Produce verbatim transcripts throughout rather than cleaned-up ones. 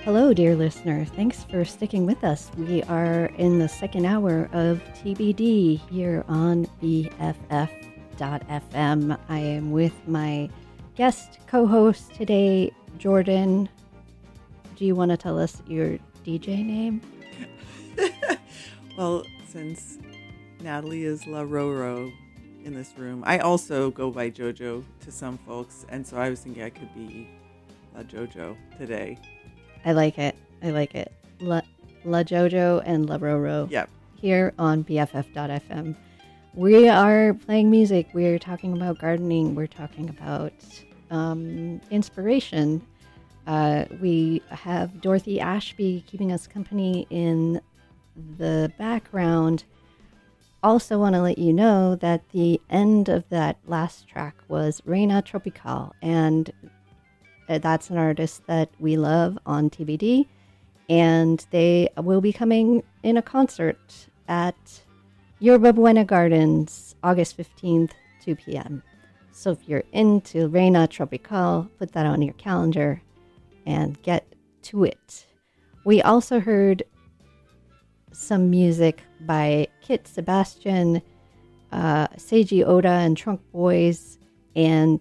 Hello, dear listener. Thanks for sticking with us. We are in the second hour of T B D here on B F F dot F M. I am with my guest co-host today, Jordan. Do you want to tell us your D J name? Well, since Natalie is La Roro in this room, I also go by JoJo to some folks, and so I was thinking I could be La JoJo today. I like it. I like it. La, La JoJo and La Roro. Yep. Here on B F F dot F M. We are playing music. We're talking about gardening. We're talking about um, inspiration. Uh, we have Dorothy Ashby keeping us company in the background. Also want to let you know that the end of that last track was Reina Tropical, and that's an artist that we love on T B D, and they will be coming in a concert at Yerba Buena Gardens, August fifteenth, two p.m. So if you're into Reina Tropical, put that on your calendar and get to it. We also heard some music by Kit Sebastian, uh, Seiji Oda and Trunk Boys, and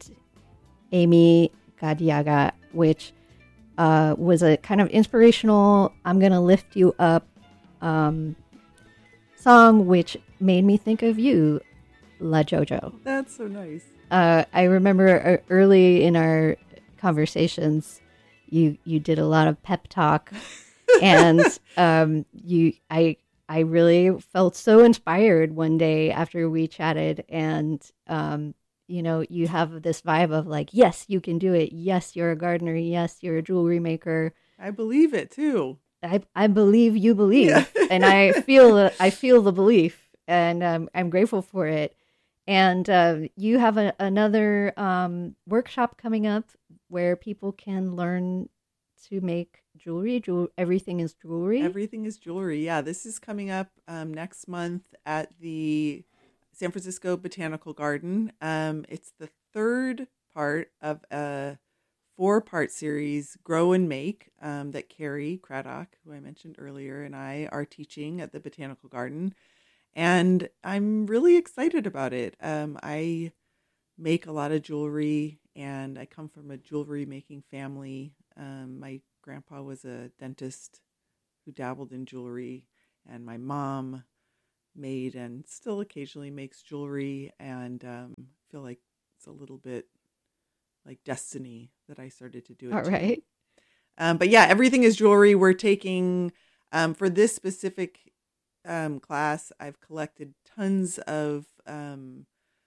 Amy Gadiaga, which uh, was a kind of inspirational I'm Gonna Lift You Up um, song, which made me think of you, La JoJo. That's so nice. Uh, I remember uh, early in our conversations, you you did a lot of pep talk, and um, you I I really felt so inspired one day after we chatted, and um, you know, you have this vibe of like, yes, you can do it. Yes, you're a gardener. Yes, you're a jewelry maker. I believe it too. I I believe you believe, Yeah. and I feel I feel the belief, and um, I'm grateful for it. And uh, you have a, another um, workshop coming up where people can learn to make jewelry. Jewel- everything is jewelry. Everything is jewelry. Yeah, this is coming up um, next month at the San Francisco Botanical Garden. Um, it's the third part of a four-part series, Grow and Make, um, that Carrie Craddock, who I mentioned earlier, and I are teaching at the Botanical Garden. And I'm really excited about it. Um, I make a lot of jewelry, and I come from a jewelry making family. Um, my grandpa was a dentist who dabbled in jewelry, and my mom made and still occasionally makes jewelry, and um, feel like it's a little bit like destiny that I started to do it. All right. Too. Um, but yeah, everything is jewelry. We're taking um, for this specific um, class, I've collected tons of um,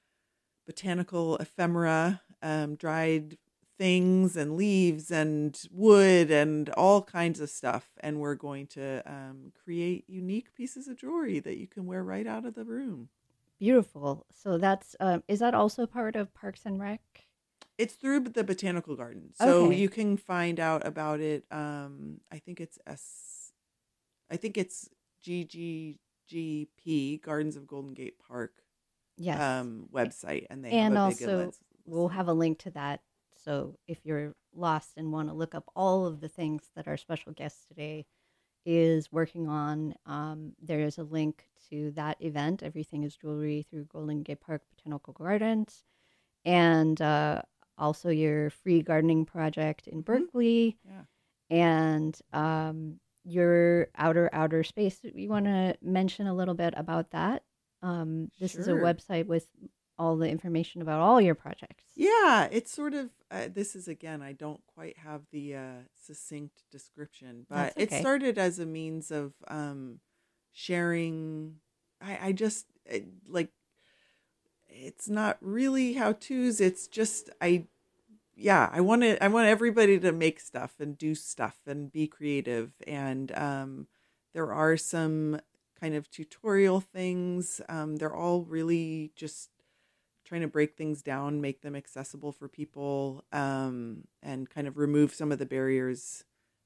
botanical ephemera, um, dried things and leaves and wood and all kinds of stuff. And we're going to um, create unique pieces of jewelry that you can wear right out of the room. Beautiful. So that's, um, is that also part of Parks and Rec? It's through the Botanical Garden. So Okay. you can find out about it. Um, I think it's S, I think it's G G G P, Gardens of Golden Gate Park. Yes. Um, website, and they and have a big also events. we'll have a link to that. So if you're lost and want to look up all of the things that our special guest today is working on, um, there is a link to that event. Everything is Jewelry through Golden Gate Park Botanical Gardens, and uh, also your free gardening project in Berkeley, Mm-hmm. Yeah. and um, your outer outer space. You want to mention a little bit about that? Um, this Sure. is a website with all the information about all your projects. Yeah, it's sort of, uh, this is, again, I don't quite have the uh, succinct description, but That's okay. it started as a means of um, sharing. I, I just, it, like, it's not really how-tos. It's just, I, yeah, I want to, I want everybody to make stuff and do stuff and be creative. And um, there are some kind of tutorial things. Um, they're all really just trying to break things down, make them accessible for people, um, and kind of remove some of the barriers,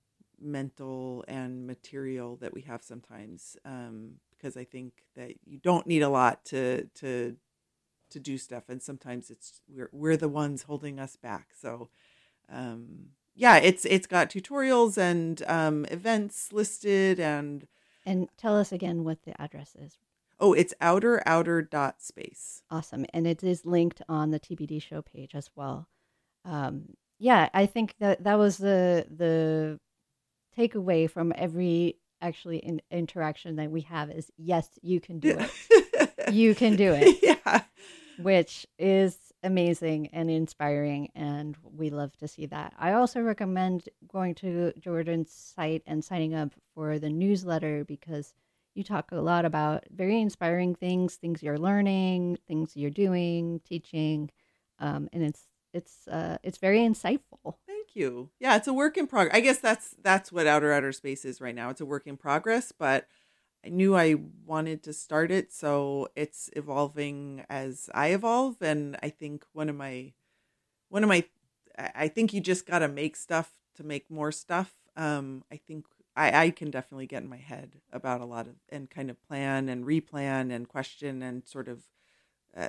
mental and material, that we have sometimes. Um, because I think that you don't need a lot to to to do stuff, and sometimes it's we're we're the ones holding us back. So um, yeah, it's it's got tutorials and um, events listed, and And tell us again what the address is. oh, it's outer outer dot space. Awesome. And it is linked on the T B D show page as well. Um, yeah, I think that that was the the takeaway from every actually in, interaction that we have is yes, you can do it. You can do it. Yeah. Which is amazing and inspiring, and we love to see that. I also recommend going to Jordan's site and signing up for the newsletter because you talk a lot about very inspiring things, things you're learning, things you're doing, teaching, um, and it's it's uh, it's very insightful. Thank you. Yeah, it's a work in progress. I guess that's that's what Outer Outer Space is right now. It's a work in progress, but I knew I wanted to start it, so it's evolving as I evolve. And I think one of my, one of my, I think you just got to make stuff to make more stuff. Um, I think I, I can definitely get in my head about a lot of, and kind of plan and replan and question and sort of uh,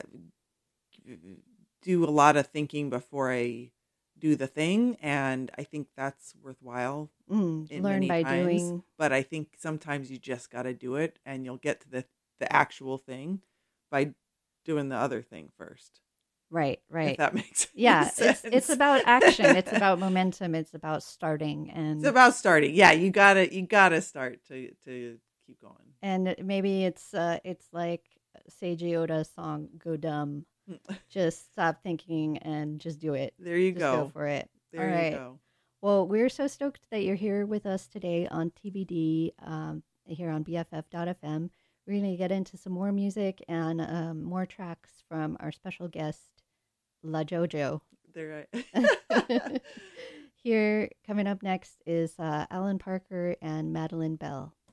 do a lot of thinking before I do the thing, and I think that's worthwhile. Mm, in learn many by times, doing. but I think sometimes you just got to do it, and you'll get to the the actual thing by doing the other thing first. Right, right. If that makes yeah, sense. it's it's about action. It's about momentum. It's about starting, and It's about starting. Yeah, you gotta you gotta start to to keep going. and maybe it's uh, it's like Seiji Oda's song "Go Dumb." Just stop thinking and just do it. There you just go. Go for it. There All right. you go. Well, we're so stoked that you're here with us today on T B D, um, here on B F F dot F M. We're going to get into some more music and um, more tracks from our special guest, La JoJo. There. I- Here, coming up next is uh, Alan Parker and Madeline Bell.